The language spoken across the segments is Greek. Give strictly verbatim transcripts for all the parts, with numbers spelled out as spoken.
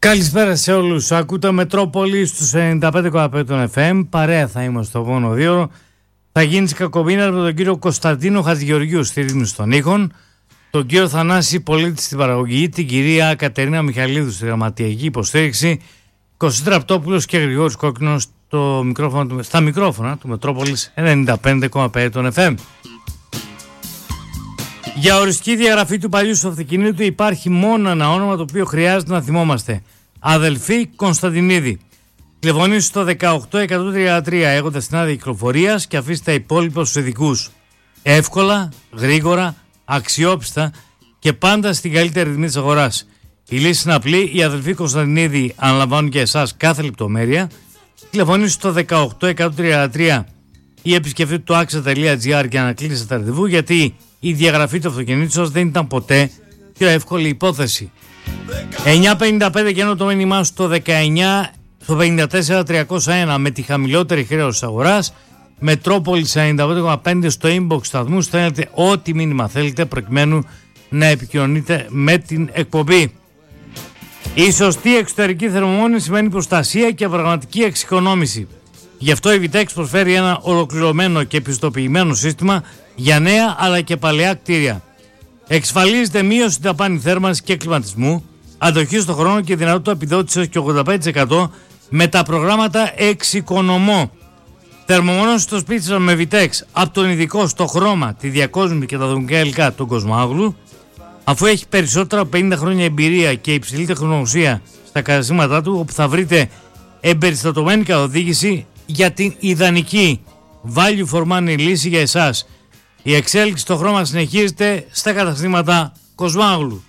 Καλησπέρα σε όλους. Ακούτε Μετρόπολη στους ενενήντα πέντε κόμμα πέντε των εφ εμ. Παρέα θα είμαστε στο επόμενο δύο ώρο. Θα γίνει κακομοίρα με τον κύριο Κωνσταντίνο Χατζηγεωργίου στη ρύθμιση των ήχων, τον κύριο Θανάση Πολίτη στην παραγωγή, την κυρία Κατερίνα Μιχαλίδου στη γραμματιακή υποστήριξη, Κωνσταντίνο Ραπτόπουλος και Γρηγόρης Κόκκινος στο μικρόφωνο, στα μικρόφωνα του Μετρόπολης ενενήντα πέντε κόμμα πέντε των εφ εμ. Για οριστική διαγραφή του παλιού στο αυτοκίνητο υπάρχει μόνο ένα όνομα το οποίο χρειάζεται να θυμόμαστε. Αδελφή Κωνσταντινίδη. Τηλεφωνήστε στο δεκαοκτώ εκατόν τριάντα τρία έχοντας την άδεια κυκλοφορίας και αφήστε τα υπόλοιπα στους ειδικούς. Εύκολα, γρήγορα, αξιόπιστα και πάντα στην καλύτερη τιμή της αγοράς. Η λύση είναι απλή. Οι αδελφοί Κωνσταντινίδη αναλαμβάνουν και εσάς κάθε λεπτομέρεια. Τηλεφωνήστε στο δεκαοκτώ εκατόν τριάντα τρία ή επισκεφτείτε το άξα τελεία τζι άρ και ανακλείσετε τα ραντεβού, γιατί η διαγραφή του αυτοκινήτου σας δεν ήταν ποτέ πιο εύκολη υπόθεση. εννιά πενήντα πέντε και ενώ το μήνυμά στο δεκαεννιά στο πενήντα τέσσερα τριακόσια ένα με τη χαμηλότερη χρέωση της αγοράς. Μετρόπολης ενενήντα πέντε κόμμα πέντε στο inbox σταθμού στέλνετε ό,τι μήνυμα θέλετε προκειμένου να επικοινωνείτε με την εκπομπή. Η σωστή εξωτερική θερμομόνωση σημαίνει προστασία και πραγματική εξοικονόμηση. Γι' αυτό η Vitex προσφέρει ένα ολοκληρωμένο και πιστοποιημένο σύστημα για νέα αλλά και παλαιά κτίρια. Εξασφαλίζεται μείωση δαπάνη θέρμανσης και κλιματισμού, αντοχή στον χρόνο και δυνατότητα επιδότησης και ογδόντα πέντε τοις εκατό με τα προγράμματα Εξοικονομώ. Θερμομόνωση στο σπίτι σας με Vitex από τον ειδικό στο χρώμα, τη διακόσμηση και τα δομικά υλικά του Κοσμάγλου, αφού έχει περισσότερα από πενήντα χρόνια εμπειρία και υψηλή τεχνογνωσία στα καταστήματά του, όπου θα βρείτε εμπεριστατωμένη καθοδήγηση για την ιδανική value for money λύση για εσάς. Η εξέλιξη στο χρώμα συνεχίζεται στα καταστήματα Κοσμάγλου.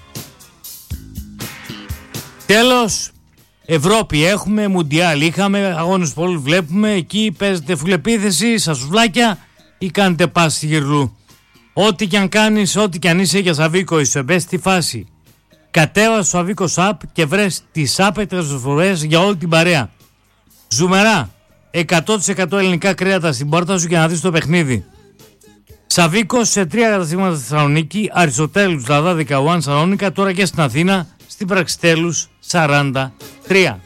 Τέλος, Ευρώπη έχουμε, Μουντιάλ είχαμε, αγώνες πολλούς βλέπουμε, εκεί παίζετε φουλεπίθεση, στα σουβλάκια ή κάνετε πάση στη γυρλού. Ό,τι κι αν κάνεις, ό,τι κι αν είσαι για Σαβίκο, είσαι μπες στη φάση. Κατέβασε το Σαβίκο App και βρες τις άπετρες προσφορές για όλη την παρέα. Ζουμερά, εκατό τοις εκατό ελληνικά κρέατα στην πόρτα σου για να δεις το παιχνίδι. Σαβίκος σε τρία καταστήματα στη Θεσσαλονίκη, Αριστοτέλους, Λαδάδικα, One Σαλόνικα, τώρα και στην Αθήνα, στην Πραξιτέλους σαράντα τρία.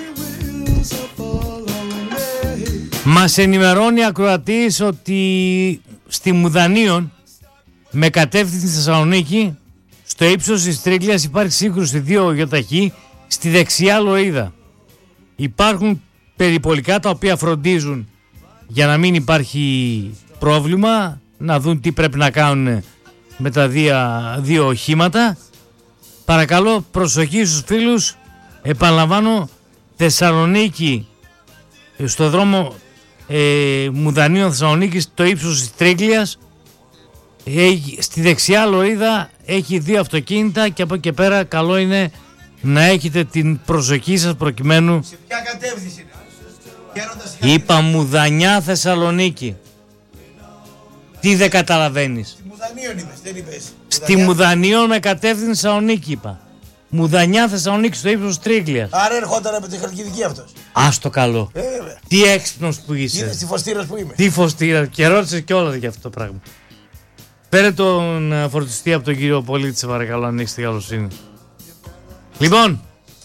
Μας ενημερώνει ακροατής ότι στη Μουδανίων με κατεύθυνση στη Θεσσαλονίκη, στο ύψος της Τρίγλιας υπάρχει σύγκρουση δύο γιοταχή στη δεξιά λωρίδα. Υπάρχουν περιπολικά τα οποία φροντίζουν για να μην υπάρχει πρόβλημα, να δουν τι πρέπει να κάνουν με τα δύο, δύο οχήματα. Παρακαλώ προσοχή στους φίλους, επαναλαμβάνω, Θεσσαλονίκη, στο δρόμο ε, Μουδανίων Θεσσαλονίκης, το ύψος της Τρίγλιας, ε, στη δεξιά λωρίδα έχει δύο αυτοκίνητα και από εκεί και πέρα καλό είναι να έχετε την προσοχή σας προκειμένου. Σε ποια κατεύθυνση? Είπα Μουδανιά Θεσσαλονίκη. Τι δεν καταλαβαίνεις? Στη Μουδανίων είπες, δεν είπες? Στη Μουδανίων με κατεύθυνση Θεσσαλονίκη είπα. Μουδανιά Θεσσαλονίκη στο ύψος Τρίγλιας. Άρα ερχόταν από τη Χαλκιδική αυτός. Ας το καλό. Ε, βέβαια. Τι έξυπνος που είσαι. Είδες τι φωστήρας που είμαι. Τι φωστήρα. Και ρώτησε κιόλας για αυτό το πράγμα. Φέρε τον uh, φορτιστή από τον κύριο Πολίτη, σε παρακαλώ, αν έχεις την καλοσύνη. Λοιπόν,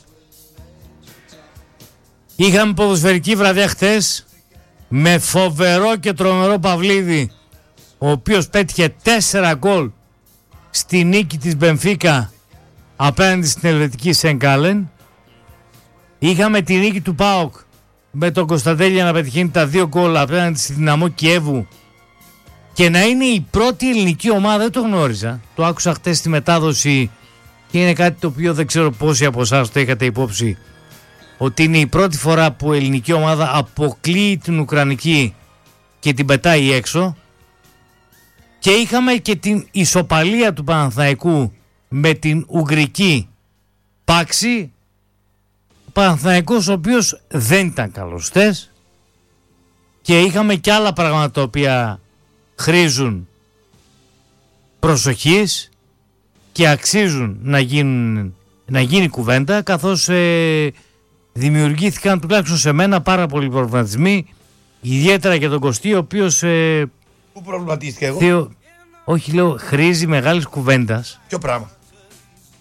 είχαμε ποδοσφαιρική βραδιά χτες με φοβερό και τρομερό Παυλίδη, ο οποίος πέτυχε τέσσερα γκολ στη νίκη της Μπενφίκα απέναντι στην Ελβετική Σεν Γκάλεν. Είχαμε τη νίκη του ΠΑΟΚ με τον Κωνσταντέλια να πετυχαίνει τα δύο γκολ απέναντι στη Δυναμό Κιέβου και να είναι η πρώτη ελληνική ομάδα. Δεν το γνώριζα, το άκουσα χτες στη μετάδοση και είναι κάτι το οποίο δεν ξέρω πόσοι από εσάς το είχατε υπόψη, ότι είναι η πρώτη φορά που η ελληνική ομάδα αποκλείει την Ουκρανική και την πετάει έξω. Και είχαμε και την ισοπαλία του Παναθηναϊκού με την Ουγγρική Πάξη. Ο Παναθηναϊκός ο οποίος δεν ήταν καλός χτες. Και είχαμε και άλλα πράγματα τα οποία χρήζουν προσοχής και αξίζουν να, γίνουν, να γίνει κουβέντα, καθώς ε, δημιουργήθηκαν τουλάχιστον σε μένα πάρα πολλοί προβληματισμοί, ιδιαίτερα για τον Κωστή, ο οποίος ε, πού προβληματίστηκα εγώ? Θεο, όχι λέω, χρήζει μεγάλης κουβέντας. Ποιο πράγμα?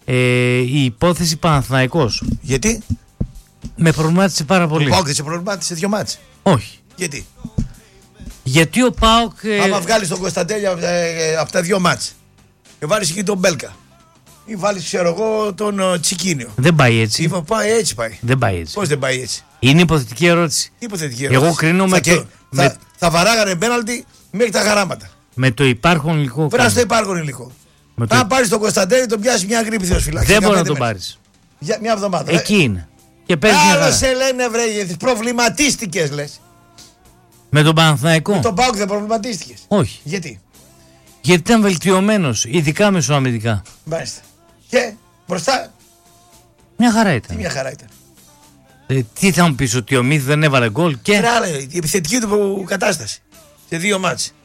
ε, η υπόθεση Παναθηναϊκός. Γιατί? Με προβλημάτισε πάρα πολύ. Ο ΠΑΟΚ δεν σε προβλημάτισε δύο μάτς. Όχι. Γιατί? Γιατί ο ΠΑΟΚ. Ε... Άμα βγάλεις τον Κωνσταντέλια ε, από τα δύο μάτς και βάλεις εκεί τον Μπέλκα ή βάλεις, ξέρω εγώ, τον uh, Τσικίνιο. Δεν πάει έτσι. Είπα, πάει έτσι πάει. Δεν πάει έτσι. Πώς δεν πάει έτσι? Είναι υποθετική ερώτηση. Υποθετική ερώτηση. Εγώ κρίνω με, θα, το, θα, με... θα βαράγανε πέναλτι μέχρι τα χαράματα. Με το υπάρχον υλικό. Βράζει το υπάρχον υλικό. Με το... Αν πάρεις τον Κωνσταντέλια, τον πιάσει μια γρήπη θεοσφυλάκη. Δεν μπορεί να τον πάρεις. Για μια εβδομάδα. Εκεί ε. είναι. Και παίζει μια χαρά. Άλλο σε λένε, βρε, προβληματίστηκες λες. Με τον Παναθηναϊκό. Με τον ΠΑΟΚ δεν προβληματίστηκες? Όχι. Γιατί? Γιατί ήταν βελτιωμένος, ειδικά μεσοαμυντικά. Μάλιστα. Και μπροστά. Μια χαρά ήταν. Τι μια χαρά ήταν. Ε, τι θα μου πεις, ότι ο Μύθ δεν έβαλε γκολ και. Ράλε, η επιθετική του κατάσταση. Σε δύο μάτς.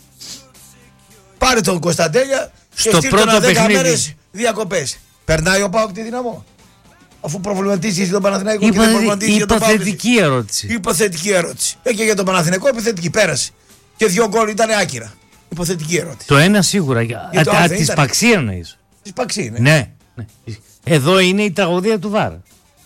Πάρε τον Κωνσταντέλια και στο πρώτο παιχνίδι διακοπές. Περνάει ο ΠΑΟΚ τη Δυναμό? Αφού προβληματίζει τον Παναθηναϊκό Υπο... και δεν προβληματίζει για τον ΠΑΟΚ. Υποθετική ερώτηση. Υποθετική ερώτηση. Ε, και για τον Παναθηναϊκό επιθετική. Πέρασε. Και δύο γκολ ήταν άκυρα. Υποθετική ερώτηση. Το ένα σίγουρα. Α, τη Παξί εννοείς? Τη Παξί, ναι. Ναι. ναι. Εδώ είναι η τραγωδία του ΒΑΡ.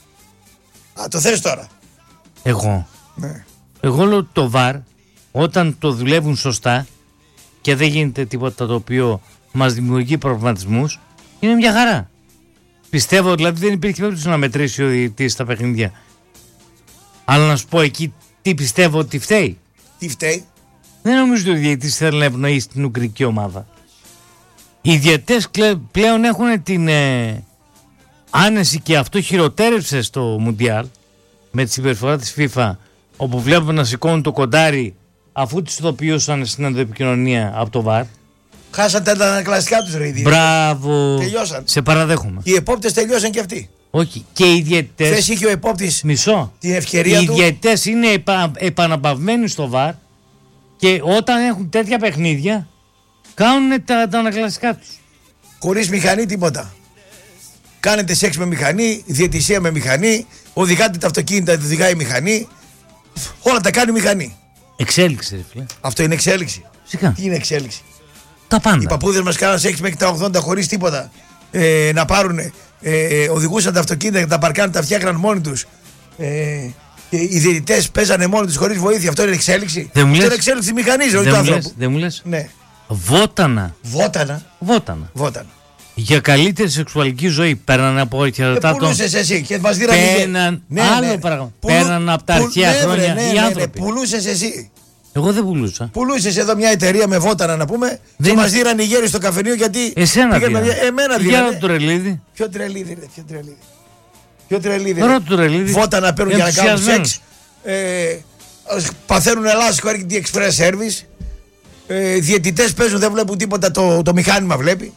Α, το θες τώρα? Εγώ. Ναι. Εγώ λέω το ΒΑΡ όταν το δουλεύουν σωστά και δεν γίνεται τίποτα το οποίο μας δημιουργεί προβληματισμούς, είναι μια χαρά. Πιστεύω δηλαδή δεν υπήρχε περίπτωση να μετρήσει ο διαιτητής στα παιχνίδια. Αλλά να σου πω εκεί τι πιστεύω ότι φταίει. Τι φταίει? Δεν νομίζω ότι ο διαιτητής θέλει να ευνοήσει την Ουγγρική ομάδα. Οι διαιτητές πλέον έχουν την ε, άνεση και αυτό χειροτέρευσε στο Μουντιάλ με τη συμπεριφορά της FIFA, όπου βλέπουμε να σηκώνουν το κοντάρι αφού τους ειδοποιούσαν στην ενδοεπικοινωνία από το ΒΑΡ. Χάσαν τα ανακλαστικά τους, ρε. Μπράβο. Τελειώσαν. Σε παραδέχομαι. Οι επόπτες τελειώσαν και αυτοί. Όχι. Και οι διαιτητές. Θες είχε ο επόπτης Μισό. την ευκαιρία οι του. Οι διαιτητές είναι επα, επαναπαυμένοι στο ΒΑΡ και όταν έχουν τέτοια παιχνίδια κάνουν τα, τα ανακλαστικά τους. Χωρίς μηχανή τίποτα. Κάνετε σεξ με μηχανή, διαιτησία με μηχανή, οδηγάτε τα αυτοκίνητα, οδηγάει η μηχανή. Όλα τα κάνει η μηχανή. Εξέλιξη, ρε φίλε. Αυτό είναι εξέλιξη. Φυσικά. Τι είναι εξέλιξη? Τα πάντα. Οι παππούδες μας κάναν σεξ μέχρι τα ογδόντα χωρίς τίποτα. Ε, να πάρουν, ε, οδηγούσαν τα αυτοκίνητα, τα παρκάνουν, τα φτιάχναν μόνοι τους. Ε, οι διαιτητές παίζανε μόνοι τους χωρίς βοήθεια. Αυτό είναι εξέλιξη? Δεν μου λες. Αυτό είναι εξέλιξη μηχανής, όχι του άνθρωπου. Δεν μου λες. Ναι. Βότανα. Βότανα. Βότανα. Βότανα. Για καλύτερη σεξουαλική ζωή πέραν από χαιρετά ε, των. πουλούσες εσύ και μας δίνανε. Πέραν. Ναι, άλλο ναι. πράγμα. Πουλου... Πέραν από τα αρχαία ναι, χρόνια ναι, οι ναι, άνθρωποι. Ναι, πουλούσες εσύ. Εγώ δεν πουλούσα. Πουλούσες εδώ μια εταιρεία με βότανα να πούμε δεν... και μας δίνανε οι γέροι στο καφενείο γιατί. Εσένα πήγαμε... Εμένα δίνανε. Για το τρελίδι. Ποιο τρελίδι, ρε, ποιο τρελίδι. Ποιο τρελίδι. Τώρα το τρελίδι. Βότανα παίρνουν για να κάνουν σεξ. Ε, παθαίνουν ελάσικο, έρχεται η express service. Ε, διαιτητές παίζουν, δεν βλέπουν τίποτα, το, το μηχάνημα βλέπει.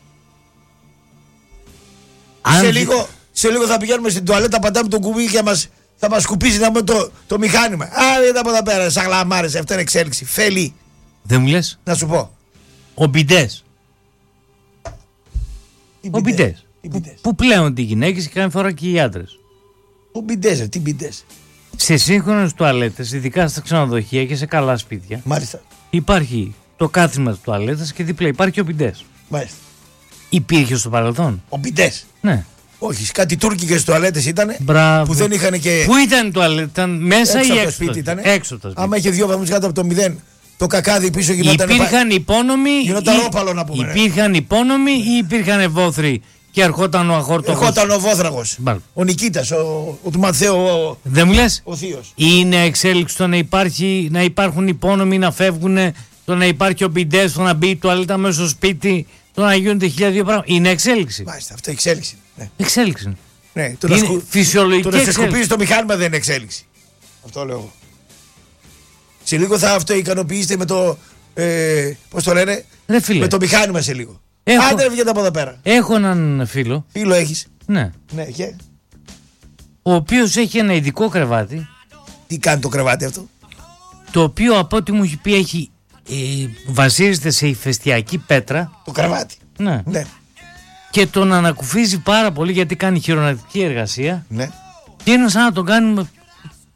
Σε, δι... λίγο, σε λίγο θα πηγαίνουμε στην τουαλέτα, πατάμε τον κουμπί και μας, θα μας σκουπίσει να πούμε το, το μηχάνημα. Α, δεν τα από εδώ πέρα, σαν γλαμάρες, αυτό είναι εξέλιξη. Φέλη. Δεν μου λες. Να σου πω. Ο μπιντές. Ο μπιντές. Που, που πλέον οι γυναίκες και κάνει φορά και οι άντρες. Ο μπιντές, τι μπιντές. Σε σύγχρονες τουαλέτες, ειδικά στα ξενοδοχεία και σε καλά σπίτια. Μάλιστα. Υπάρχει το κάθισμα της τουαλέτας και δίπλα υπάρχει ο μπιντές. Μάλιστα. Υπήρχε στο παρελθόν. Ο μπιντές. Ναι. Όχι, κάτι τουρκικές τουαλέτες ήτανε. Μπράβο. Που δεν είχαν και. Πού ήταν η τουαλέτα, ήταν μέσα έξω ή από έξω? το σπίτι ήταν. Έξω από το σπίτι. Άμα είχε δύο βαθμούς κάτω από το μηδέν, το κακάδι πίσω γινόταν. Υπήρχαν πα... υπόνομοι. Γινόταν ή... ρόπαλο να πούμε. Υπήρχαν υπόνομοι ή υπήρχαν βόθροι και ερχόταν ο αχόρτογος. Ερχόταν ο βόθραγος. Ο Νικήτας, ο, ο του Μαθαίου. Ο... Δεν μου λες. Ο θείος. Είναι εξέλιξη το να, υπάρχει, να υπάρχουν υπόνομοι να φεύγουν, το να υπάρχει ο μπιντές, το να μπει η τουαλέτα μέσα στο σπίτι, το να γίνονται χίλια δύο πράγματα. Είναι εξέλιξη. Μάλιστα, αυτό εξέλιξη. Ναι. Εξέλιξη. Ναι, το είναι να σκου... φυσιολογική το να εξέλιξη. σκουπίζει το μηχάνημα δεν είναι εξέλιξη. Αυτό λέω εγώ. Σε λίγο θα αυτό ικανοποιήσετε με το. Ε, πώς το λένε, Ρε φίλε. με το μηχάνημα σε λίγο. Έχω... Άντε βγαίνετε από εδώ πέρα. Έχω έναν φίλο. Φίλο έχεις. Ναι. Ναι, και. Ο οποίος έχει ένα ειδικό κρεβάτι. Τι κάνει το κρεβάτι αυτό? Το οποίο από ό,τι μου έχει πει έχει, ε, βασίζεται σε ηφαιστειακή πέτρα. Το κρεβάτι. Ναι. Ναι. Και τον ανακουφίζει πάρα πολύ γιατί κάνει χειρονακτική εργασία. Ναι. Και είναι σαν να τον κάνουμε.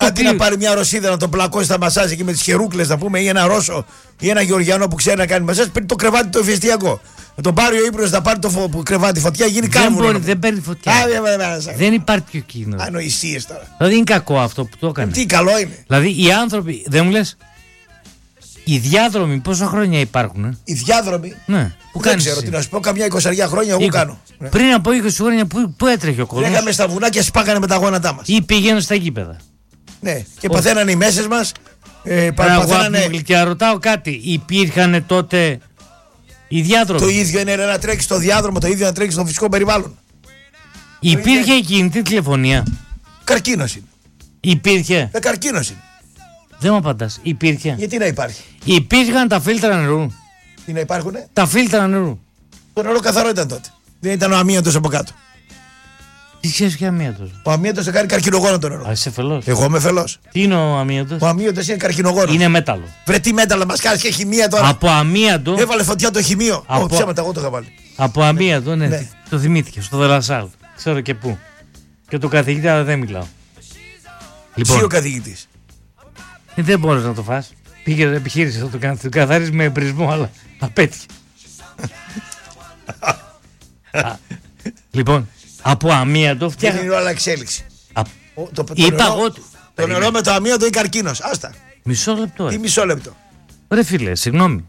το Αντί να πάρει μια Ρωσίδα να το πλακώσει στα μασάζ εκεί με τις χερούκλες, να πούμε, ή ένα Ρώσο ή ένα Γεωργιανό που ξέρει να κάνει μασάζ, παίρνει το κρεβάτι το εφηστιακό. Να τον πάρει ο ύπνος να πάρει το φο... κρεβάτι φωτιά, γίνει δεν κάμβουρο. μπορεί, δεν παίρνει φωτιά. Α, δε, δε, δε, δεν υπάρχει πιο κίνδυνο. Ανοησίες τώρα. Δηλαδή είναι κακό αυτό που το έκανε. Τι καλό είναι. Δηλαδή οι άνθρωποι, δεν μου λες, οι διάδρομοι πόσα χρόνια υπάρχουν. Ε? Οι διάδρομοι. Ναι. Που δεν ξέρω τι να σου πω, καμιά εικοσαριά χρόνια εγώ Είκο. κάνω. Πριν από είκοσι χρόνια που, που έτρεχε ο κόσμος. Λέγαμε στα βουνά και σπάγανε με τα γόνατά μας. Ή πήγαινε στα γήπεδα. Ναι, και παθαίνανε οι μέσες μας. Ε, πα, Πράγμα, παθαίνανε... Και ρωτάω κάτι, υπήρχαν τότε οι διάδρομοι. Το ίδιο είναι να τρέξει στο διάδρομο, το ίδιο να τρέξει στο φυσικό περιβάλλον. Υπήρχε η κινητή τηλεφωνία. Καρκίνος είναι. Υπήρχε. Ε, καρκίνος είναι. Δεν μου απαντάς. Υπήρχε. Γιατί να υπάρχει. Υπήρχαν τα φίλτρα νερού. Τι να υπάρχουνε. Τα φίλτρα νερού. Το νερό καθαρό ήταν τότε. Δεν ήταν ο αμύαντος από κάτω. Τι σχέση και αμύαντος. Ο αμύαντος θα κάνει καρκινογόνο το νερό. Α, είσαι φελός. Εγώ είμαι φελός. Τι είναι ο αμύαντος. Ο αμύαντος είναι καρκινογόνο. Είναι μέταλλο. Βρε τι μέταλλα μας κάνεις και χημεία τώρα. Από αμύαντο. Έβαλε φωτιά το χημείο. Από... Ω, ψέματα, εγώ το είχα βάλει. Από αμύαντο, ναι. Ναι. Το θυμήθηκε. Στο Δελασάλ. Ξέρω και πού. Και το καθηγητή, αλλά δεν μιλάω. Λοιπόν. Ψή ο καθηγητής. Ε, δεν μπορείς να το φας. Πήγε επιχείρηση να το κάνει. Το καθάρισε με εμπρισμό, αλλά απέτυχε. Α, λοιπόν, από αμύαντο φτιάχνει. Δεν είναι όλα εξέλιξη. Α, Ο, το, το, είπα νερό, εγώ. το νερό με το αμύαντο είναι καρκίνος. Άστα. Μισό λεπτό. Τι Ρε. μισό λεπτό. Ρε φίλε, συγγνώμη.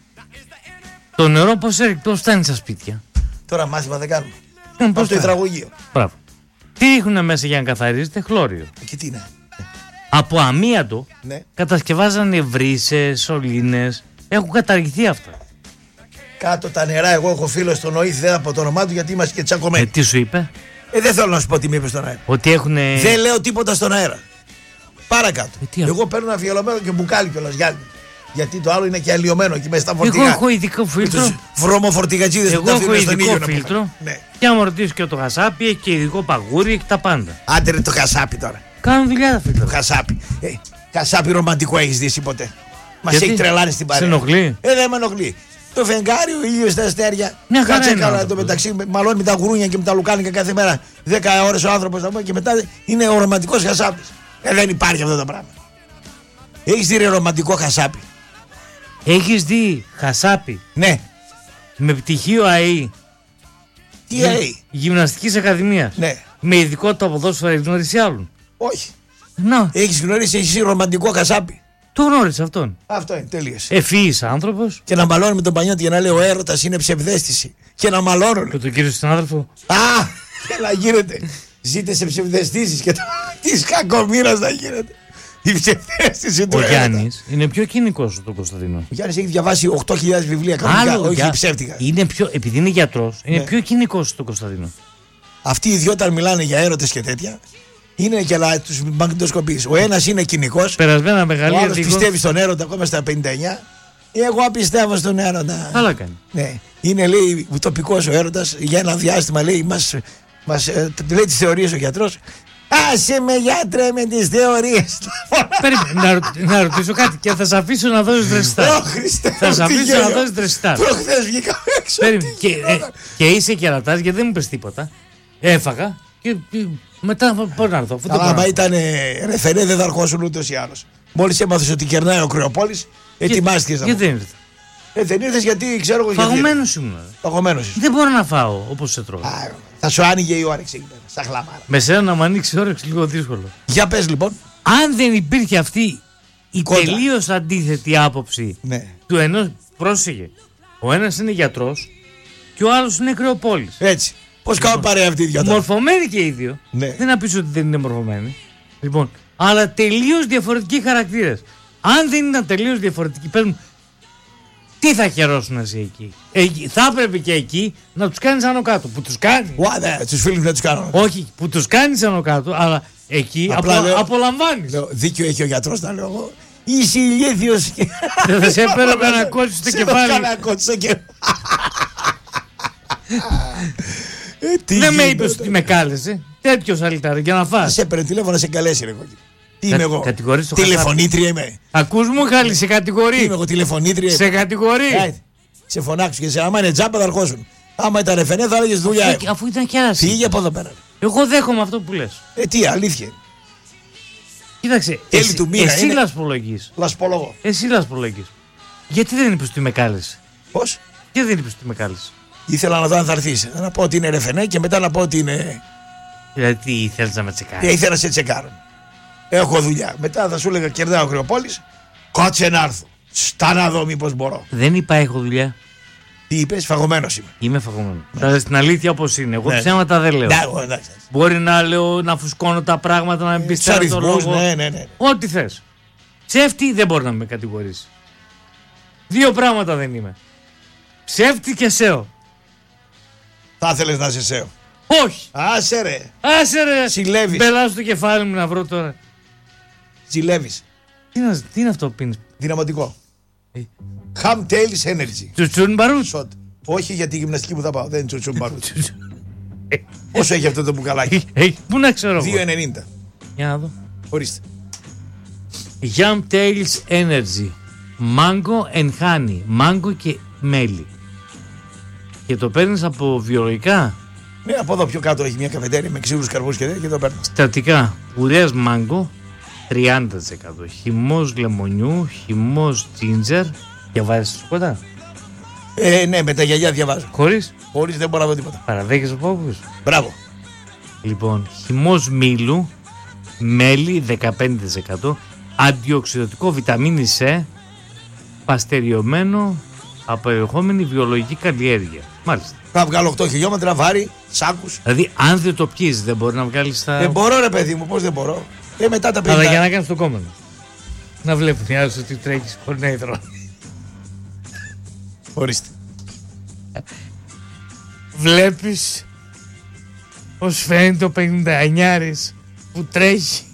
Το νερό πώς έρχεται, φτάνει στα σπίτια. Τώρα μάθημα δεν κάνουμε. Πώς Από το φτάνει. υδραγωγείο. Μπράβο. Τι ρίχνουν μέσα για να καθαρίζεται, χλώριο. Και τι είναι. Από αμύαντο Ναι. κατασκευάζανε βρύσες, σωλήνες. Έχουν καταργηθεί αυτά. Κάτω τα νερά, εγώ έχω φίλο στον ΟΗΘ, δεν από το όνομά του γιατί είμαστε και Ε, τσακωμένοι. τι σου είπε, Ε, δεν θέλω να σου πω τι με είπε στον αέρα. ότι έχουν. Δεν λέω τίποτα στον αέρα. Παρακάτω. Ε, τι αυτό? Εγώ παίρνω ένα αφιερωμένο και μπουκάλι κιόλας γυάλινο. Γιατί το άλλο είναι και αλλοιωμένο εκεί μέσα στα Εγώ φορτηγά. έχω ειδικό φίλτρο. Τους βρωμοφορτηγατζίδες που Εγώ τα έχω αφήνουν στον ειδικό ήλιο. να πούμε. φίλτρο. Ναι. Και άμα ρωτήσει και το χασάπι, έχει και ειδικό παγούρι, έχει τα πάντα. Άντε ρε το χασάπι τώρα. Κάνουν δουλειά τα φίλτρα. Το χασάπι. Ε, χασάπι ρομαντικό έχεις δει εσύ ποτέ. Μας Γιατί? έχει τρελάνει στην παρέα. Σε ενοχλεί? Ε, δεν με ενοχλεί. Το φεγγάρι, ο ήλιος στα αστέρια. Μια χαρά Κάτσε είναι καλά ο το άνθρωπος. μεταξύ. Μαλώνει με τα γουρούνια και με τα λουκάνικα κάθε μέρα. δέκα ώρες ο άνθρωπος να πούμε και μετά είναι ο ρομαντικός χασάπης. Ε, δεν υπάρχει αυτό το πράγμα. Έχεις δει ρε ρομαντικό χασάπι. Έχεις δει χασάπι Ναι. με πτυχίο ΑΕΗ Τι λέει. Γυμναστικής Ακαδημίας. Ναι. Με ειδικότητα ποδόσφαιρα, έχεις γνωρίσει άλλον. Όχι. Να, Έχεις γνωρίσει εσύ ρομαντικό χασάπι. το γνώρισε αυτόν. Αυτό είναι, τελείωσε. Ευφυής άνθρωπος. Και να μαλώνει με τον Πανιώτη για να λέει ο έρωτας είναι ψευδέστηση. Και να μαλώνουν. Και τον κύριο συνάδελφο. Α, και να γίνεται. Ζείτε σε ψευδεστήσεις και το... της κακομοίρας να γίνεται. Η ψευδέστηση του Ο έρωτα. Γιάννης είναι πιο κοινικός από τον Κωνσταντίνο. Ο Γιάννης έχει διαβάσει οκτώ χιλιάδες βιβλία κανονικά, όχι για- ψεύτικα. είναι πιο, επειδή είναι γιατρός, είναι Ναι. πιο κοινικός από τον Κωνσταντίνο. Αυτοί οι δυο όταν μιλάνε για έρωτες και τέτοια, είναι και αλλά τους μαγνητοσκοπείς. Ο ένας είναι κοινικός, Περασμένα ο μεγαλεία άλλος δικό. πιστεύει στον έρωτα ακόμα στα πενήντα εννιά. Εγώ πιστεύω στον έρωτα. Καλά κάνει. Ναι. Είναι λέει ουτοπικός ο έρωτας. Για ένα διάστημα λέει μας, μας ε, λέει τις θεωρίες ο γιατρός. Άσε με γιατρέ με τις θεωρίες. Περίμενε, να, ρω- να ρωτήσω κάτι και θα σε αφήσω να δώσεις Ω δρεσιτάρ. Χριστέ Θα μου, σε τι αφήσω γέλιο. να δώσεις δρεσιτάρ. Προχθές βγήκα έξω. Περίμενε. τι Και, ε, γέλιο. και είσαι κερατάς γιατί δεν μου πες τίποτα. Έφαγα και, και μετά πώς να έρθω. αφού δεν Αλλά μπορώ να άμα έρθω. ήταν ε, ρεφερέ δεν θα αρχόσουν ούτως ή άλλως. Μόλις έμαθες ότι κερνάει ο Κρεοπόλης, ετοιμάστηκες να Γιατί πω. δεν ήρθα. Ε, δεν ήρθες γιατί ξέρω εγώ γιατί. Φαγωμένος ήμουν. ρε. Παγωμένος είσαι. Δεν μπορώ να φάω όπως σε τρώω. Α, θα σου άνοιγε η όρεξη εκεί πέρα, στα χλαμάρα. Με σένα να μου ανοίξει όρεξη λίγο δύσκολο. Για πες λοιπόν. Αν δεν υπήρχε αυτή η Κόντρα. τελείως αντίθετη άποψη Ναι. του ενός, πρόσεχε, ο ένας είναι γιατρός και ο άλλος είναι κρεοπόλης. Έτσι. Πώς κάνουν παρέα αυτοί οι δυο τώρα. Μορφωμένοι και οι δύο. Ναι. Δεν να πεις ότι δεν είναι μορφωμένοι. Λοιπόν, αλλά τελείως διαφορετικοί χαρακτήρες. Αν δεν ήταν τελείως διαφορετικοί, πες μου, τι θα χαιρόσουν εσύ εκεί. εκεί. Θα έπρεπε και εκεί να τους κάνεις άνω κάτω. Που τους κάνει. Ουα, ναι, τους φίλους να τους κάνω. Όχι, που τους κάνεις άνω κάτω, αλλά εκεί Απλά απο, λέω- απολαμβάνεις. Λέω, δίκιο έχει ο γιατρός να λέω εγώ. Είσαι ηλίθιος. και- Δεν θα σε έπαιρνε να κότσεις στο Σε κεφάλι. έπαιρνε να κότσεις στο κεφάλι. Ε, τι Δεν με γίνεται. είπες ότι με κάλεσε. Τέτοιος αλυτάρι για να φας. Σε έπαιρνε τηλέφωνο να σε καλέσει ρε εγώ. Τι είμαι εγώ. κατηγορείς το Τηλεφωνήτρια είμαι. Ακούς μου, Χάλη, σε Τι είμαι κατηγορεί. εγώ, τηλεφωνήτρια. Σε κατηγορεί. Ε, σε φωνάξουν και σε άμα είναι τζάμπα θα αρχώσουν. Άμα ήταν ρεφενέ θα έλεγες δουλειά. Αφού- έχω. Αφού ήταν κι άλλα. Φύγε από εδώ πέρα. Εγώ δέχομαι αυτό που λες. Ε, τι αλήθεια. Κοίταξε, Τέλη εσύ, του μήνα εσύ είναι. λασπολογείς. Λασπολογώ. Εσύ λασπολογείς. Γιατί δεν είπες ότι με κάλεσε? Πώς? Γιατί δεν είπες ότι με κάλεσε? Ήθελα να δω αν θα έρθεις. Να πω ότι είναι ρεφενέ και μετά να πω ότι είναι. Δηλαδή τι θέλεις να με τσεκάρεις? Ε, ήθελα να σε τσεκάρω. Έχω δουλειά. Μετά θα σου έλεγα κερδάω Ακροπόλης. Κάτσε να έρθω. Στά να δω μήπως μπορώ. Δεν είπα έχω δουλειά. Τι είπες, φαγωμένος είμαι. Είμαι φαγωμένο. Θα στην αλήθεια όπως είναι. Εγώ Ναι. ψέματα δεν λέω. Ναι, εγώ, εντάξει. Μπορεί να λέω, να φουσκώνω τα πράγματα, να μην Τους πιστεύω το αριθμούς, λόγο. ναι, ναι, ναι. Ό,τι θες. Ψεύτη δεν μπορεί να με κατηγορήσει. Δύο πράγματα δεν είμαι. Ψεύτη και σέο. Θα ήθελες να είσαι σέο. Όχι. Άσε ρε. Άσε ρε. Συλλεύεις. Μπελάζω το κεφάλι μου να βρω τώρα. Ζηλεύεις. Τι, να, τι είναι αυτό που πίνεις? Δυναματικό. Ε. Ham Tails Energy. Τσουτσούν μπαρούτ. Shot. Όχι για τη γυμναστική που θα πάω. Δεν είναι τσουτσούν μπαρούτ. Πόσο έχει αυτό το μπουκαλάκι? Πού να ξέρω εγώ. δύο ενενήντα. Για να δω. Ορίστε. Yum Tails Energy. Mango and honey. Μάγκο και μέλι. Και το παίρνεις από βιολογικά. Ναι, από εδώ πιο κάτω έχει μια καφετέρια με ξύλους καρπούς και τέτοια και το παίρνω. Στατικά. Ουρέας μάγκο τριάντα τοις εκατό. Χυμός λεμονιού. Χυμός ginger. Διαβάζεις το κοντά? Ε, ναι, με τα γιαγιά διαβάζω. Χωρίς. Χωρίς δεν μπορώ να δω τίποτα. Παραδέχεσαι από όπους. Μπράβο. Λοιπόν, χυμός μήλου. Μέλι δεκαπέντε τοις εκατό. Αντιοξυδοτικό βιταμίνη C. Παστεριωμένο. Απεριεχόμενη βιολογική καλλιέργεια. Μάλιστα. Θα βγάλω οκτώ χιλιόμετρα, βάρη, σάκους. Δηλαδή, αν δεν το πιείς, δεν μπορεί να βγάλεις τα. Δεν μπορώ ρε παιδί μου, πώς δεν μπορώ. Και μετά τα Αλλά για πενήντα. να κάνεις το κόμμενο. Να βλέπουν οι άλλοι ότι τρέχεις χωρίς να υδρώνει. Ορίστε. Βλέπεις πως φαίνεται ο πενηνταεννιάρης που τρέχει.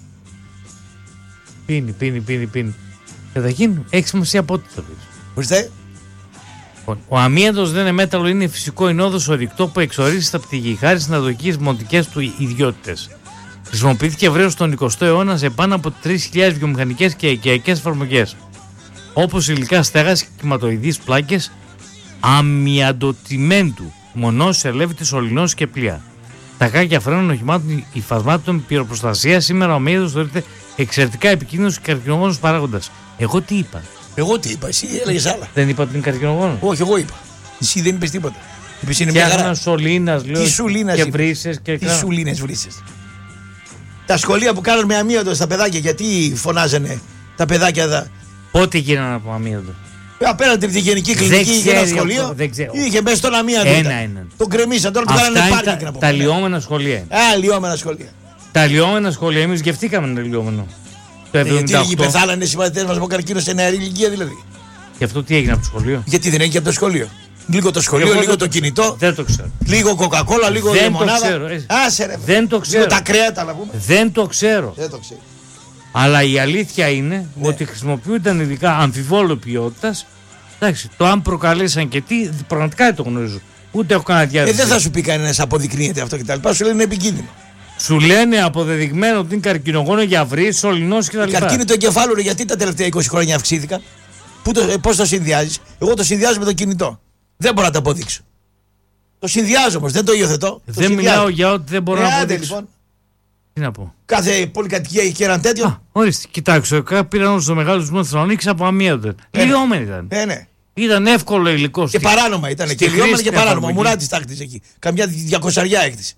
Πίνει, πίνει, πίνει, πίνει. Καταρχήν, έχει σημασία από ό,τι το πεις. Ορίστε. Λοιπόν, ο αμύαντος δεν είναι μέταλλο, είναι φυσικό ινόδος ορυκτό που εξορίζει τα πτυγή χάρη στις αναδοκίες μοντικές του ιδιότητες. Χρησιμοποιήθηκε ευρέως στον εικοστό αιώνα σε πάνω από τρεις χιλιάδες βιομηχανικές και οικιακές εφαρμογές, όπως υλικά στέγασης και κυματοειδείς πλάκες, αμυαντοτιμέντου, μονός, ελεύθερης, ολινός και πλοία. Τα κάκια φρένων οχημάτων υφασμάτων πυροπροστασία. Σήμερα ο αμύαντος θεωρείται εξαιρετικά επικίνδυνος και καρκινογόνος παράγοντας. Εγώ τι είπα? Εγώ τι είπα, εσύ έλεγες άλλα. Δεν είπα ότι είναι καρκινογόνο? Όχι, εγώ είπα. Εσύ δεν είπες τίποτα. Είπες είναι μια χαρά. Φτιάχνα σωλήνας, λέω, Τι σωλήνας και είπε? βρύσες και Τι κράμα. σουλίνες βρύσες. Τα σχολεία που κάνουν με αμύαντο στα παιδάκια, γιατί φωνάζανε τα παιδάκια εδώ. Πότε γίνανε από αμύαντο? Απέναντι από τη γενική κλινική είχε ένα ξέρει σχολείο. αυτό, δεν ξέρω. Είχε μέσα στον αμύαντο. Ένα, ήταν. ένα. Τον κρεμίσαν, τώρα του Αυτά κάνανε είναι πάρκινγκ να τα, πω. τα λιώμενα σχολεία. είναι. Α, λιώμενα σχολεία. Τα λιώμενα σχολεία, εμείς γευτήκαμε ένα λιώμενο. Το Ε, γιατί εβδομήντα λίγοι οκτώ. πεθάνανε οι συμμαθητές μας από καρκίνο σε νεαρή ηλικία δηλαδή. Και αυτό τι έγινε από το σχολείο? Γιατί δεν έγινε και από το σχολείο. Λίγο το σχολείο, Εγώ λίγο δεν- το κινητό, Δεν το ξέρω. λίγο κοκακόλα, λίγο Δεν το λεμονάδα. ξέρω, ε. Άσε ρε. Δεν το Λίγο ξέρω. τα κρέατα να πούμε. Δεν το ξέρω. Δεν το ξέρω. Αλλά η αλήθεια είναι Ναι. ότι χρησιμοποιούνταν ειδικά αμφιβόλου ποιότητα. Εντάξει, το αν προκαλέσαν και τι, πραγματικά δεν το γνωρίζω. Ούτε έχω κανένα Ε, διάθεση. δεν θα σου πει κανένα αποδεικνύεται αυτό κτλ. Σου λένε είναι επικίνδυνο. Σου λένε αποδεδειγμένο ότι είναι καρκινογόνο για βρύ, σωληνό Η κτλ. καρκίνη του εγκεφάλου, ρε, γιατί τα τελευταία είκοσι χρόνια αυξήθηκαν. Πώ το συνδυάζει? Εγώ το συνδυάζω με το κινητό. Δεν μπορώ να το αποδείξω. Το συνδυάζω όμως, δεν το υιοθετώ. Το Δεν συνδυάζω. μιλάω για ό,τι δεν μπορώ Ε, να άντε, αποδείξω. λοιπόν. Τι να πω. Κάθε πολυκατοικία έχει και έναν τέτοιο. Α, ορίστε, κοιτάξτε, πήραν όλο το μεγάλο σεισμό τη Θεσσαλονίκη από αμύαντο. ναι. Λιώμενοι ήταν. Ε, ναι. Ήταν εύκολο υλικό. Και στη- παράνομα ήταν. στη Και λιώμενα χρήση και την παράνομα. Ο εφαρμογή. Μουράτης τα έκτισε εκεί. Καμιά διακοσαριά έκτισε.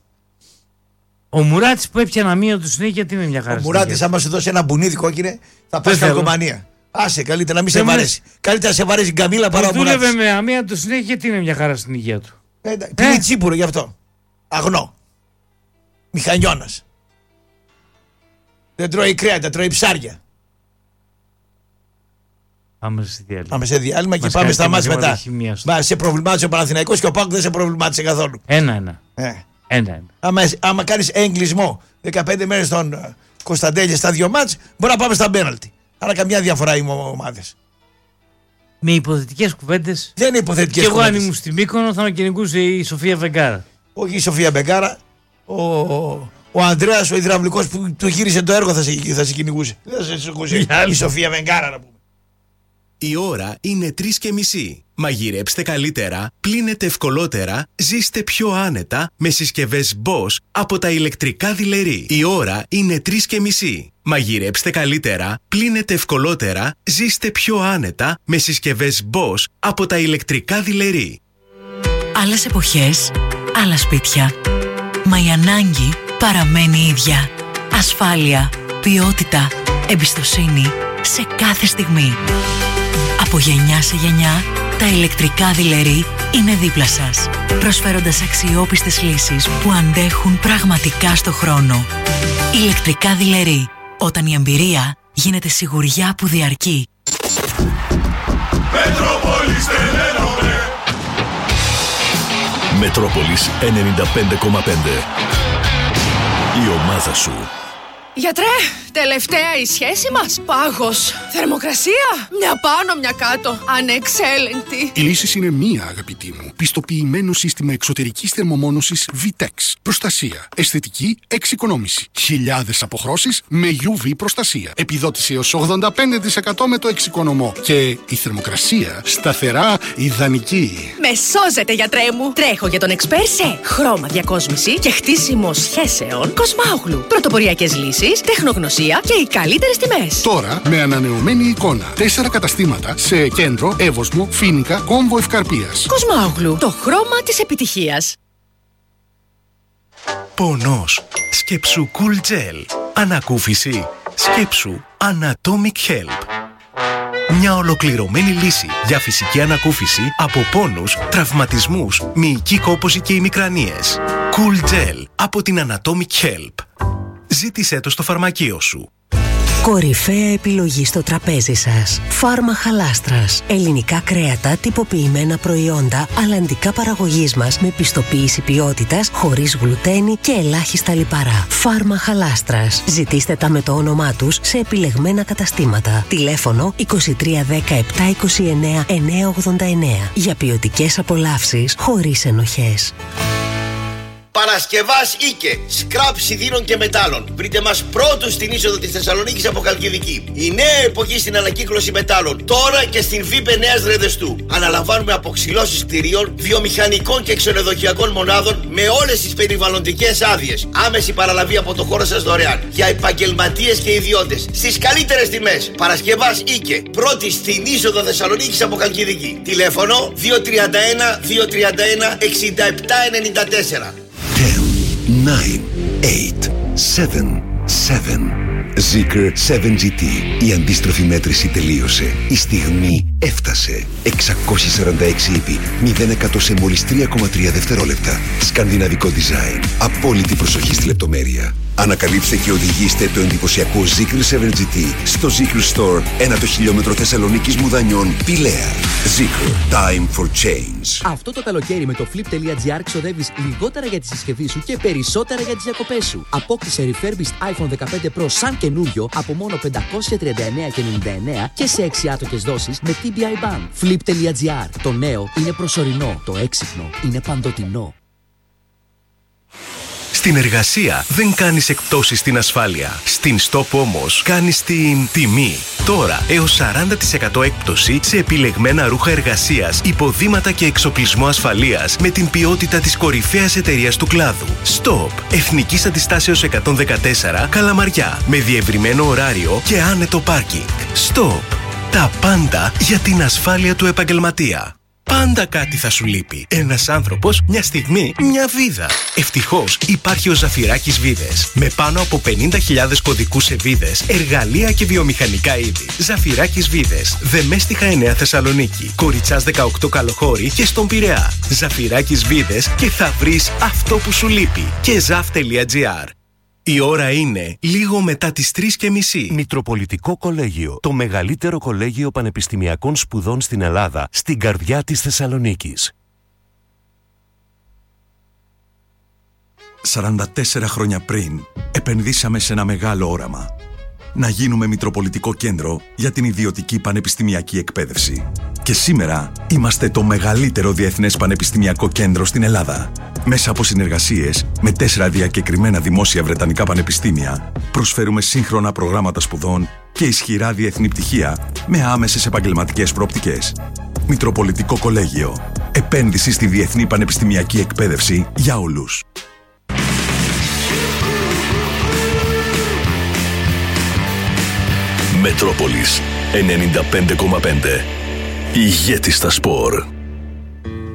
Ο Μουράτης που έπιανε αμύαντο συνέχεια, τι είναι μια χαρά. Ο στην Μουράτης, υγεία. άμα σου δώσει ένα μπουνίδι κόκκινε, θα πα Δεν θέλω. κακομανία. Άσε, καλύτερα να μην σε Δεν μου βαρέσει. Καλύτερα να σε βαρέσει η Γκαμίλα παρά ο Που δούλευε Μουράτης. με αμύαντο συνέχεια, τι είναι μια χαρά στην υγεία του. Ε, εντάξει, Πίνει τσίπουρο γι' αυτό. Αγνό. Μηχανιώνας. Δεν τρώει κρέατα, τρώει ψάρια. Πάμε σε διάλειμμα. Πάμε σε διάλειμμα και Μας πάμε κάνει στα και μάτς μαθήματα μετά. χημίας. Μα σε προβλημάτισε ο Παναθηναϊκός και ο Πάκου δεν σε προβλημάτισε καθόλου. Ένα-ένα. Ε. Ένα-ένα. Άμα, άμα κάνεις εγκλισμό δεκαπέντε μέρες στον ε, Κωνσταντέλια στα δύο μάτς, μπορεί να πάμε στα πέναλτι. Άρα καμιά διαφορά οι ομάδες. Με υποθετικές κουβέντες. Δεν είναι υποθετικές Και εγώ αν κουβέντες. ήμουν στη Μύκονο θα με κυνηγούσε η Σοφία Βεγγάρα. Όχι η Σοφία Μπεγκάρα, ο, ο Ανδρέας ο υδραυλικός που του γύρισε το έργο θα σε, θα σε κυνηγούσε. Δεν θα σε κυνηγούσε Η άλλη. η Σοφία Βεγγάρα να πούμε. Η ώρα είναι τρεις και μισή. Μαγειρέψτε καλύτερα, πλύνετε ευκολότερα, ζήστε πιο άνετα με συσκευές Bosch από τα ηλεκτρικά δειλερί. Η ώρα είναι τρεις και μισή. Μαγειρέψτε καλύτερα, πλύνετε ευκολότερα, ζήστε πιο άνετα με συσκευές Bosch από τα ηλεκτρικά δειλερί. Άλλες εποχές, άλλα σπίτια. Μα η ανάγκη παραμένει η ίδια. Ασφάλεια, ποιότητα, εμπιστοσύνη σε κάθε στιγμή. Από γενιά σε γενιά, τα ηλεκτρικά δειλερί είναι δίπλα σας, προσφέροντας αξιόπιστες λύσεις που αντέχουν πραγματικά στο χρόνο. Ηλεκτρικά δειλερί, όταν η εμπειρία γίνεται σιγουριά που διαρκεί. Μετρόπολης τελένομαι. Μετρόπολης ενενήντα πέντε κόμμα πέντε. Η ομάδα σου. Γιατρέ, τελευταία η σχέση μας. Πάγος. Θερμοκρασία. Μια πάνω, μια κάτω. Ανεξέλεγκτη. Η λύση είναι μία, αγαπητή μου. Πιστοποιημένο σύστημα εξωτερικής θερμομόνωσης Vitex. Προστασία. Αισθητική εξοικονόμηση. Χιλιάδες αποχρώσεις με γιου βι προστασία. Επιδότηση έως ογδόντα πέντε τοις εκατό με το εξοικονομώ. Και η θερμοκρασία σταθερά ιδανική. Με σώζετε, γιατρέ μου. Τρέχω για τον εξπέρ σε χρώμα διακόσμηση και χτίσιμο σχέσεων Κοσμάογλου. Πρωτοποριακές λύσεις, τεχνογνωσία και οι καλύτερες τιμές. Τώρα με ανανεωμένη εικόνα. Τέσσερα καταστήματα σε Κέντρο, Εύωσμο, Φοίνικα, Κόμβο Ευκαρπίας. Κοσμάογλου. Το χρώμα της επιτυχίας. Πονός. Σκέψου Cool Gel. Ανακούφιση. Σκέψου Anatomic Help. Μια ολοκληρωμένη λύση για φυσική ανακούφιση από πόνους, τραυματισμούς, μυϊκή κόπωση και ημικρανίες. Cool Gel από την Anatomic Help. Ζήτησέ το στο φαρμακείο σου. Κορυφαία επιλογή στο τραπέζι σας. Φάρμα Χαλάστρας. Ελληνικά κρέατα, τυποποιημένα προϊόντα, αλλαντικά παραγωγής μας με πιστοποίηση ποιότητας, χωρίς γλουτένι και ελάχιστα λιπαρά. Φάρμα Χαλάστρας. Ζητήστε τα με το όνομά τους σε επιλεγμένα καταστήματα. Τηλέφωνο είκοσι τρία δέκα επτά είκοσι εννέα εννιακόσια ογδόντα εννέα. Για ποιοτικές απολαύσεις χωρίς ενοχές. Παρασκευάς Ίκε, σκραπ σιδήρων και μετάλλων. Βρείτε μας πρώτους στην είσοδο της Θεσσαλονίκης από Χαλκιδική. Η νέα εποχή στην ανακύκλωση μετάλλων. Τώρα και στην ΒΥΠΕ Νέας Ρεδεστού. Αναλαμβάνουμε αποξυλώσεις κτηρίων, βιομηχανικών και ξενοδοχειακών μονάδων με όλες τις περιβαλλοντικές άδειες. Άμεση παραλαβή από το χώρο σας δωρεάν. Για επαγγελματίες και ιδιώτες. Στις καλύτερες τιμές. Παρασκευάς Ίκε, πρώτη στην είσοδο Θεσσαλονίκης από Χαλκιδική. Τηλέφωνο δύο τρία ένα δύο τρία ένα εξήντα επτά ενενήντα τέσσερα. δέκα, εννιά, οκτώ, επτά, επτά. Zeekr σέβεν τζι τι. Η αντίστροφη μέτρηση τελείωσε. Η στιγμή έφτασε. εξακόσια σαράντα έξι ύπη, μηδέν εκατό σε μόλις τρία κόμμα τρία δευτερόλεπτα. Σκανδιναβικό design. Απόλυτη προσοχή στη λεπτομέρεια. Ανακαλύψτε και οδηγήστε το εντυπωσιακό Zeekr σέβεν τζι τι στο Zeekr Store, ένα το χιλιόμετρο Θεσσαλονίκης Μουδανιών, Πηλαία. Zeekr. Time for change. Αυτό το καλοκαίρι με το flip.gr ξοδεύεις λιγότερα για τη συσκευή σου και περισσότερα για τις διακοπές σου. Απόκτησε refurbished άιφον δεκαπέντε Pro σαν καινούριο από μόνο πεντακόσια τριάντα εννέα και ενενήντα εννέα και σε έξι άτοκες δόσεις με τι μπι άι Bank. Flip.gr. Το νέο είναι προσωρινό. Το έξυπνο είναι παντοτινό. Στην εργασία δεν κάνεις εκπτώσεις στην ασφάλεια. Στην Stop όμως κάνεις την τιμή. Τώρα έως σαράντα τοις εκατό έκπτωση σε επιλεγμένα ρούχα εργασίας, υποδήματα και εξοπλισμό ασφαλείας με την ποιότητα της κορυφαίας εταιρείας του κλάδου. Stop. Εθνικής Αντιστάσεως εκατόν δεκατέσσερα, Καλαμαριά. Με διευρυμένο ωράριο και άνετο πάρκινγκ. Stop. Τα πάντα για την ασφάλεια του επαγγελματία. Πάντα κάτι θα σου λείπει. Ένας άνθρωπος, μια στιγμή, μια βίδα. Ευτυχώς υπάρχει ο Ζαφυράκης Βίδες. Με πάνω από πενήντα χιλιάδες κωδικούς σε βίδες, εργαλεία και βιομηχανικά είδη. Ζαφυράκης Βίδες. Δεμέστιχα εννέα Θεσσαλονίκη. Κοριτσάς δεκαοκτώ Καλοχώρη και στον Πειραιά. Ζαφυράκης Βίδες και θα βρεις αυτό που σου λείπει. Και ζαφ.gr. Η ώρα είναι λίγο μετά τις τρεις και μισή. Μητροπολιτικό Κολέγιο. Το μεγαλύτερο κολέγιο πανεπιστημιακών σπουδών στην Ελλάδα, στην καρδιά της Θεσσαλονίκης. σαράντα τέσσερα χρόνια πριν, επενδύσαμε σε ένα μεγάλο όραμα. Να γίνουμε Μητροπολιτικό Κέντρο για την ιδιωτική πανεπιστημιακή εκπαίδευση. Και σήμερα είμαστε το μεγαλύτερο διεθνές πανεπιστημιακό κέντρο στην Ελλάδα. Μέσα από συνεργασίες με τέσσερα διακεκριμένα δημόσια βρετανικά πανεπιστήμια, προσφέρουμε σύγχρονα προγράμματα σπουδών και ισχυρά διεθνή πτυχία με άμεσες επαγγελματικές προοπτικές. Μητροπολιτικό Κολέγιο. Επένδυση στη διεθνή πανεπιστημιακή εκπαίδευση για όλους. Μετρόπολης ενενήντα πέντε κόμμα πέντε. Ηγέτη στα σπορ.